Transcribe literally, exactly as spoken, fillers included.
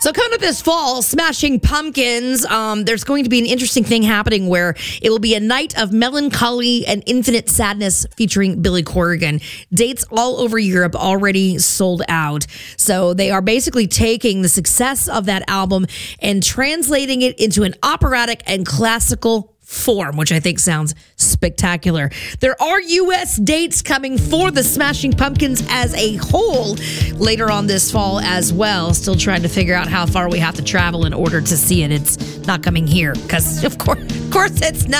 So coming up this fall, Smashing Pumpkins, um, there's going to be an interesting thing happening where it will be a night of melancholy and infinite sadness featuring Billy Corrigan. Dates all over Europe already sold out. So they are basically taking the success of that album and translating it into an operatic and classical form, which I think sounds spectacular. There are U S dates coming for the Smashing Pumpkins as a whole later on this fall as well. Still trying to figure out how far we have to travel in order to see it. It's not coming here because, of course, of course, it's not.